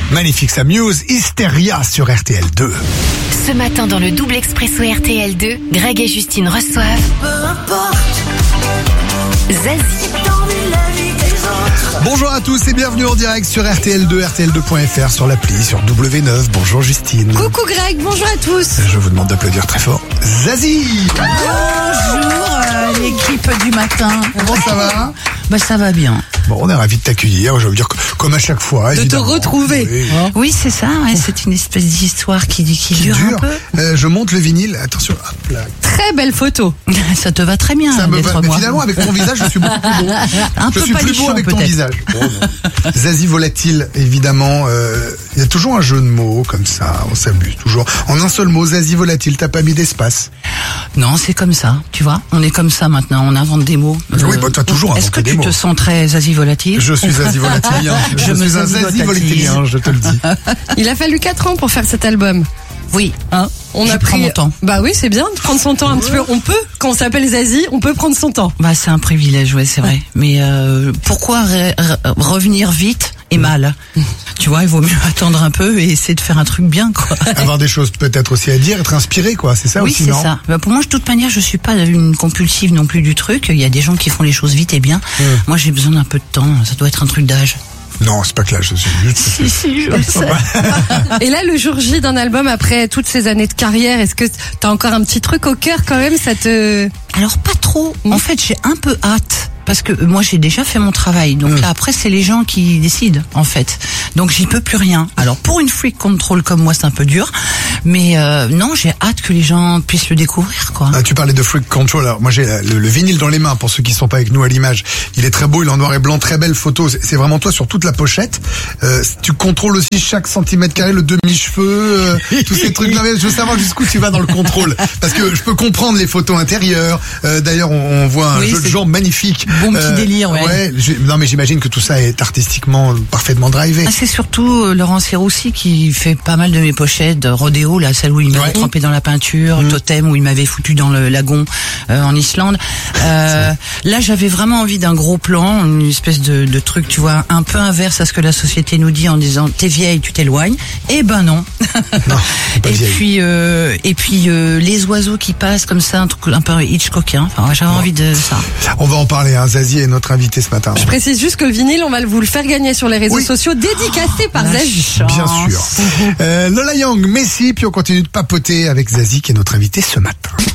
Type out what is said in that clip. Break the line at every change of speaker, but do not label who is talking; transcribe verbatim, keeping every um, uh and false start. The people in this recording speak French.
Magnifique, ça Muse, Hysteria sur R T L deux.
Ce matin dans le double expresso R T L deux, Greg et Justine reçoivent Zazie.
Bonjour à tous et bienvenue en direct sur R T L deux, R T L deux point F R, sur l'appli, sur W neuf. Bonjour Justine.
Coucou Greg, bonjour à tous.
Je vous demande d'applaudir très fort Zazie.
Bonjour euh, l'équipe du matin.
Comment ça va?
Bah ça va bien.
Bon, on est ravis de t'accueilir, je veux dire, comme à chaque fois.
De
évidemment.
te retrouver.
Oui,
Oui c'est ça, ouais, c'est une espèce d'histoire qui, qui,
Qui
dure,
dure.
un peu.
Euh, je monte le vinyle, attention, hop là.
Très belle photo. Ça te va très bien.
Ça me
d'être
va, mais
moi.
finalement, avec ton visage, je suis beaucoup plus beau.
Un
je
peu
suis plus beau
palichon,
avec ton
peut-être.
visage. Bon, non. Zazie volatile, évidemment. euh, Il y a toujours un jeu de mots comme ça, on s'amuse toujours. En un seul mot, Zazie volatile, t'as pas mis d'espace.
Non, c'est comme ça, tu vois. On est comme ça maintenant, on invente des mots.
Oui, bah, t'as toujours
Est-ce
inventé
que
des
tu
mots.
te sens très Zazie volatile?
Je suis Zazie volatilien. Je,
Je me
suis un
Zazie
Zazie
volatilise.
volatilien, je te le dis.
Il a fallu quatre ans pour faire cet album.
Oui, hein.
On
Je
a
prends
pris
mon temps.
Bah oui, c'est bien de prendre son temps un petit peu. On peut, quand on s'appelle Zazie, on peut prendre son temps.
Bah c'est un privilège, ouais, c'est vrai. Mais euh, pourquoi re- re- revenir vite et mal? Tu vois, il vaut mieux attendre un peu et essayer de faire un truc bien, quoi.
Avoir des choses peut-être aussi à dire, être inspiré, quoi. C'est ça
Oui,
aussi,
c'est
non?
ça. Bah, pour moi, de toute manière, je suis pas une compulsive non plus du truc. Il y a des gens qui font les choses vite et bien.
Mmh.
Moi, j'ai besoin d'un peu de temps. Ça doit être un truc d'âge.
Non, c'est pas que là, je suis juste.
Si, si, je le sais.
Et là, le jour J d'un album après toutes ces années de carrière, est-ce que t'as encore un petit truc au cœur quand même? Ça te...
Alors, pas trop. En fait, j'ai un peu hâte. Parce que moi j'ai déjà fait mon travail, donc
Mmh.
là après c'est les gens qui décident en fait. Donc j'y peux plus rien. Alors pour une freak control comme moi c'est un peu dur, mais euh, non j'ai hâte que les gens puissent le découvrir quoi.
Ah, tu parlais de Freak Control. Alors, moi, j'ai le, le vinyle dans les mains pour ceux qui sont pas avec nous à l'image. Il est très beau, il est en noir et blanc, très belle photo. C'est c'est vraiment toi sur toute la pochette. Euh, tu contrôles aussi chaque centimètre carré, le demi-cheveu, euh, tous ces trucs-là. Mais je veux savoir jusqu'où tu vas dans le contrôle. Parce que je peux comprendre les photos intérieures. Euh, D'ailleurs, on, on voit un
Oui,
jeu de
c'est
genre magnifique.
bon petit délire, ouais.
j'ai- non, mais j'imagine que tout ça est artistiquement parfaitement drivé.
Ah, c'est surtout euh, Laurent Serroussi qui fait pas mal de mes pochettes, de Rodéo, là, celle où il m'avait
Ouais.
trempé dans la peinture, Totem où il m'avait foutu dans le lagon euh, en Islande. Euh, là, j'avais vraiment envie d'un gros plan, une espèce de, de truc, tu vois, un peu inverse à ce que la société nous dit en disant t'es vieille, tu t'éloignes. Eh ben non.
Non, t'es pas
et
vieille.
puis euh, et puis euh, les oiseaux qui passent comme ça, un truc un peu Hitchcockien. Enfin, ouais, j'avais envie de ça.
On va en parler, hein. Zazie est notre invité ce matin.
Je précise juste que le vinyle, on va vous le faire gagner sur les réseaux
Oui.
sociaux, dédicacé par
La
Zazie.
chance.
Bien sûr. Euh, Lola Young, Messi, puis on continue de papoter avec Zazie qui est notre invité ce matin.